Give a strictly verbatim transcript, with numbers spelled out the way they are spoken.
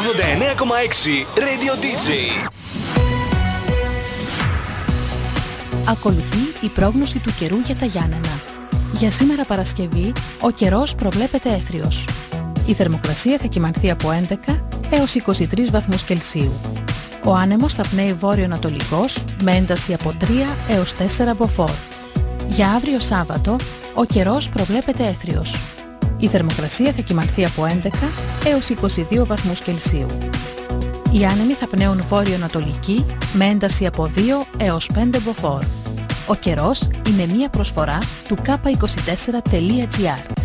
ογδόντα εννέα κόμμα έξι Radio ντι τζέι. Ακολουθεί η πρόγνωση του καιρού για τα Γιάννενα. Για σήμερα Παρασκευή, ο καιρός προβλέπεται έθριος. Η θερμοκρασία θα κυμανθεί από έντεκα έως είκοσι τρεις βαθμούς Κελσίου. Ο άνεμος θα πνέει βόρειο-ανατολικός με ένταση από τρία έως τέσσερα μποφόρ. Για αύριο Σάββατο, ο καιρός προβλέπεται έθριος. Η θερμοκρασία θα κυμανθεί από έντεκα έως είκοσι δύο βαθμούς Κελσίου. Οι άνεμοι θα πνέουν βόρειο-ανατολική με ένταση από δύο έως πέντε μποφόρ. Ο καιρός είναι μία προσφορά του κάπα είκοσι τέσσερα τελεία τζι άρ.